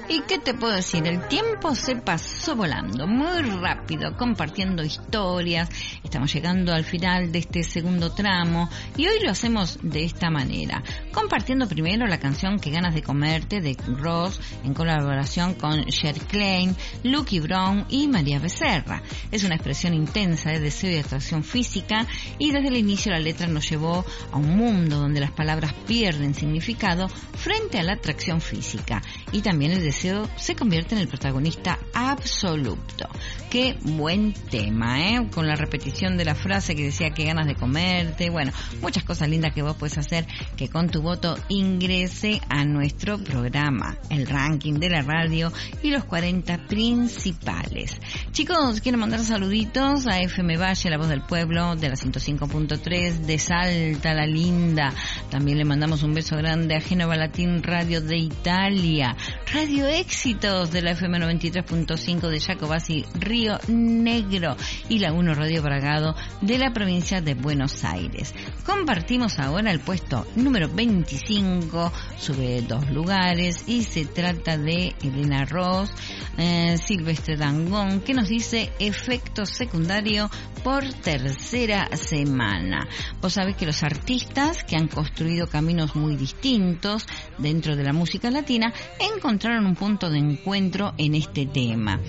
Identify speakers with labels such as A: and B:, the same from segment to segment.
A: ¿Y qué te puedo decir? El tiempo se pasó volando, muy rápido, compartiendo historias. Estamos llegando al final de este segundo tramo y hoy lo hacemos de esta manera, compartiendo primero la canción Qué ganas de comerte de Ross en colaboración con Cher Klein, Lucky Brown y María Becerra. Es una expresión intensa de deseo y atracción física y desde el inicio la letra nos llevó a un mundo donde las palabras pierden significado frente a la atracción física y también el deseo se convierte en el protagonista absoluto. Qué buen tema, con la repetición de la frase que decía qué ganas de comerte, bueno, muchas cosas lindas que vos puedes hacer que con tu voto ingrese a nuestro programa, el ranking de la radio y los 40 principales. Chicos, quiero mandar saluditos a FM Valle, la voz del pueblo, de la 105.3, de Salta, la linda. También le mandamos un beso grande a Génova Latín Radio de Italia, Radio Éxitos de la FM 93.5 de Jacobasi, Río Negro y la 1 Radio Bragado de la provincia de Buenos Aires. Compartimos ahora el puesto número 25, sube 2 lugares y se trata de Elena Ross, Silvestre Dangond, que nos dice efecto secundario por tercera semana. Vos sabés que los artistas que han construido caminos muy distintos dentro de la música latina encontraron un punto de encuentro en este tema.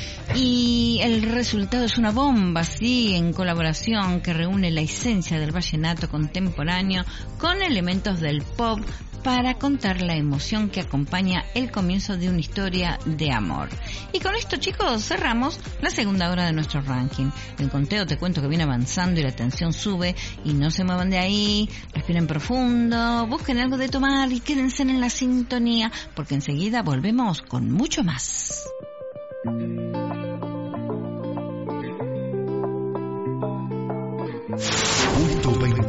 A: Y el resultado es una bomba, sí, en colaboración que reúne la esencia del vallenato contemporáneo con elementos del pop para contar la emoción que acompaña el comienzo de una historia de amor. Y con esto, chicos, cerramos la segunda hora de nuestro ranking. El conteo te cuento que viene avanzando y la tensión sube y no se muevan de ahí, respiren profundo, busquen algo de tomar y quédense en la sintonía porque enseguida volvemos con mucho más.
B: Punto 20.